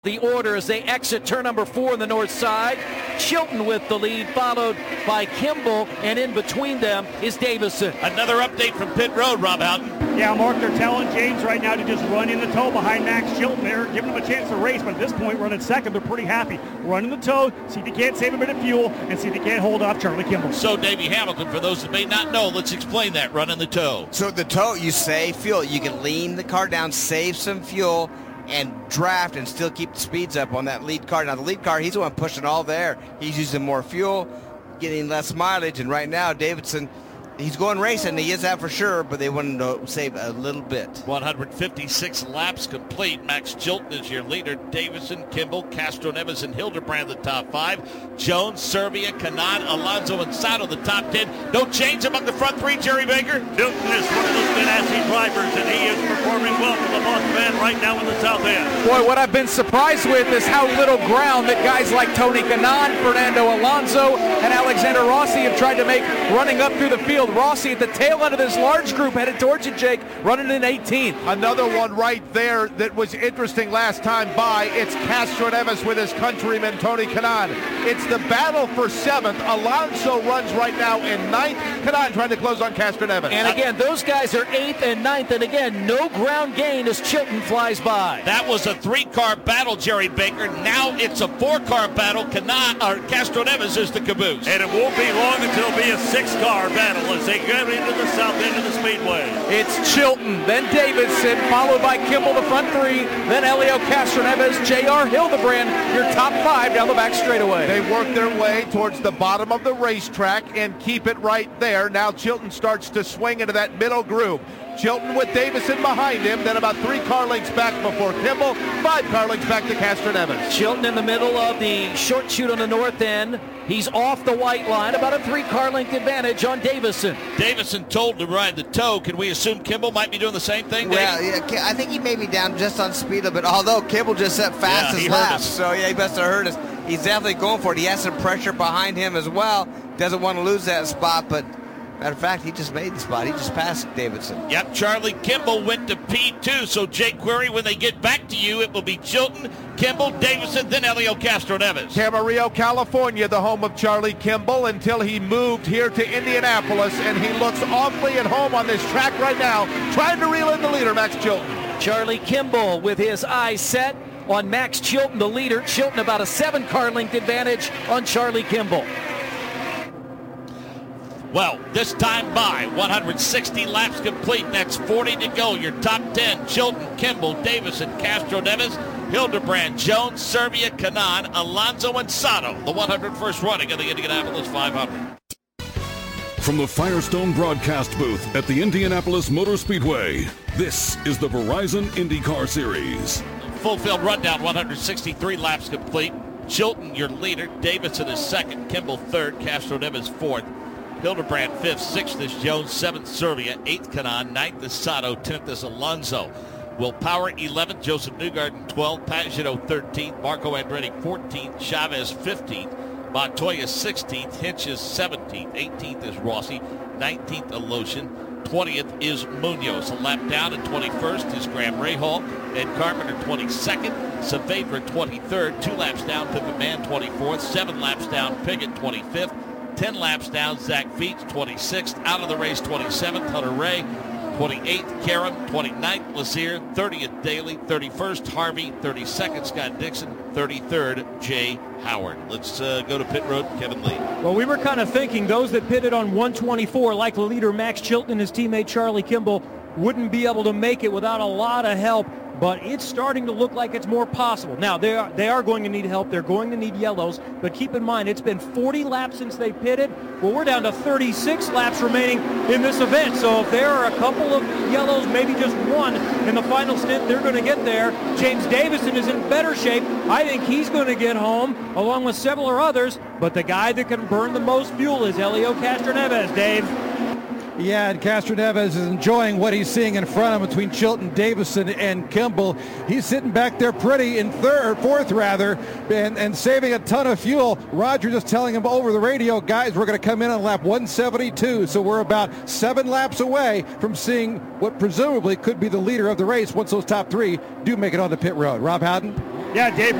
The order as they exit turn number 4 on the north side. Chilton with the lead, followed by Kimball, and in between them is Davison. Another update from pit road, Rob Houghton. Yeah, Mark, they're telling James right now to just run in the tow behind Max Chilton there, giving him a chance to race, but at this point, running second, they're pretty happy. Run in the tow, see if they can't save a bit of fuel, and see if they can't hold off Charlie Kimball. So, Davey Hamilton, for those that may not know, let's explain that, run in the tow. So the tow, you save fuel. You can lean the car down, save some fuel, and draft and still keep the speeds up on that lead car. Now, the lead car, he's the one pushing all there. He's using more fuel, getting less mileage, and right now, Davidson, he's going racing. He is that for sure, but they wanted to save a little bit. 156 laps complete. Max Chilton is your leader. Davison, Kimball, Castro Neves, and Hildebrand the top 5. Jones, Servia, Kanaan, Alonso, and Sato the top 10. No change among the front 3, Jerry Baker. Chilton is one of those Ganassi drivers, and he is performing well for the Boss Man right now in the south end. Boy, what I've been surprised with is how little ground that guys like Tony Kanaan, Fernando Alonso, and Alexander Rossi have tried to make running up through the field. Rossi at the tail end of this large group headed towards you, Jake, running in 18th. Another one right there that was interesting last time by. It's Castro Neves with his countryman Tony Kanaan. It's the battle for 7th. Alonso runs right now in 9th. Kanaan trying to close on Castro Neves. And again, those guys are 8th and 9th, and again, no ground gain as Chilton flies by. That was a 3-car battle, Jerry Baker. Now it's a 4-car battle. Castro Neves is the caboose. And it won't be long until it'll be a 6-car battle as they get into the south end of the speedway. It's Chilton, then Davidson, followed by Kimball, the front 3, then Elio Castro Neves, J.R. Hildebrand, your top 5 down the back straightaway. They work their way towards the bottom of the racetrack and keep it right there. Now Chilton starts to swing into that middle group. Chilton with Davison behind him, then about 3 car lengths back before Kimball, 5 car lengths back to Castro Neves. Chilton in the middle of the short chute on the north end. He's off the white line, about a 3-car length advantage on Davison. Davison told to ride the tow. Can we assume Kimball might be doing the same thing, Dave? Well, yeah, I think he may be down just on speed a little bit, although Kimball just set fastest laps. So, yeah, he must have heard us. He's definitely going for it. He has some pressure behind him as well. Doesn't want to lose that spot, but matter of fact, he just made the spot. He just passed Davidson. Yep, Charlie Kimball went to P2. So, Jake Query, when they get back to you, it will be Chilton, Kimball, Davison, then Elio Castro Neves. Camarillo, California, the home of Charlie Kimball, until he moved here to Indianapolis, and he looks awfully at home on this track right now, trying to reel in the leader, Max Chilton. Charlie Kimball with his eyes set on Max Chilton, the leader. Chilton about a 7-car length advantage on Charlie Kimball. Well, this time by 160 laps complete. That's 40 to go. Your top 10, Chilton, Kimball, Davison, Castro Neves, Hildebrand, Jones, Servia, Kanaan, Alonso, and Sato. The 101st running of the Indianapolis 500. From the Firestone broadcast booth at the Indianapolis Motor Speedway, this is the Verizon IndyCar Series. Full field rundown, 163 laps complete. Chilton, your leader. Davison is second. Kimball third. Castro Neves fourth. Hildebrand 5th, 6th is Jones, 7th Servia, 8th Kanaan, 9th is Sato, 10th is Alonso. Will Power 11th, Joseph Newgarden 12th, Pagano 13th, Marco Andretti 14th, Chavez 15th, Montoya 16th, Hinch is 17th, 18th is Rossi, 19th Alosian, 20th is Munoz. A lap down at 21st is Graham Rahal, Ed Carpenter 22nd, Saavedra 23rd, 2 laps down Pippa Mann 24th, 7 laps down Piggott 25th, 10 laps down, Zach Feets, 26th. Out of the race, 27th, Hunter Ray. 28th, Karam. 29th, Lazier. 30th, Daly. 31st, Harvey. 32nd, Scott Dixon. 33rd, Jay Howard. Let's go to pit road, Kevin Lee. Well, we were kind of thinking those that pitted on 124, like the leader Max Chilton and his teammate Charlie Kimball, wouldn't be able to make it without a lot of help. But it's starting to look like it's more possible. Now, they are going to need help. They're going to need yellows. But keep in mind, it's been 40 laps since they pitted. Well, we're down to 36 laps remaining in this event. So if there are a couple of yellows, maybe just one in the final stint, they're going to get there. James Davison is in better shape. I think he's going to get home, along with several others. But the guy that can burn the most fuel is Elio Castro Neves, Dave. Yeah, and Castro Neves is enjoying what he's seeing in front of him between Chilton, Davison, and Kimball. He's sitting back there pretty in fourth, and saving a ton of fuel. Roger just telling him over the radio, guys, we're going to come in on lap 172, so we're about 7 laps away from seeing what presumably could be the leader of the race once those top 3 do make it on the pit road. Rob Howden? Yeah, Dave